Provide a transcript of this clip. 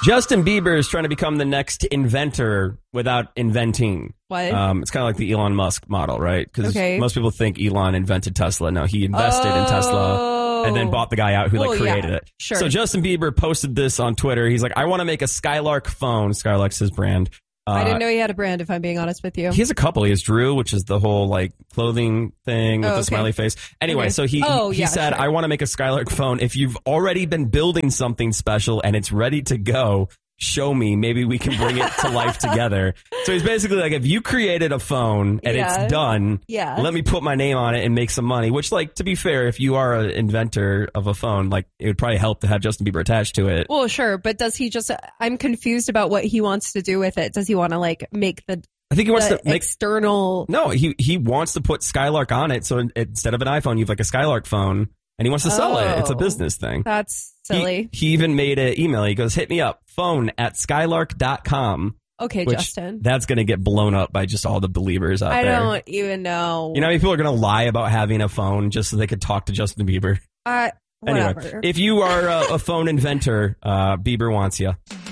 Justin Bieber is trying to become the next inventor without inventing. What? It's kind of like the Elon Musk model, right? Because Okay. most people think Elon invented Tesla. No, he invested in Tesla and then bought the guy out who created it. Sure. So Justin Bieber posted this on Twitter. He's like, I want to make a Skylark phone. Skylark's his brand. I didn't know he had a brand, if I'm being honest with you. He has a couple. He has Drew, which is the whole like clothing thing with the smiley face. Anyway, so he said, I want to make a Skylark phone. If you've already been building something special and it's ready to go, show me. Maybe we can bring it to life together. So he's basically like, if you created a phone and it's done, let me put my name on it and make some money. Which, like, to be fair, if you are an inventor of a phone, like, it would probably help to have Justin Bieber attached to it. Well, sure, but does he just? I'm confused about what he wants to do with it. Does he want to like make the? I think he wants to make external. No, he wants to put Skylark on it. So instead of an iPhone, you have like a Skylark phone. And he wants to sell it. It's a business thing. That's silly. He even made an email. He goes, hit me up, phone@skylark.com. Okay, Justin. That's going to get blown up by just all the believers out there. I don't even know. You know how many people are going to lie about having a phone just so they could talk to Justin Bieber? Whatever. Anyway, if you are a phone inventor, Bieber wants you.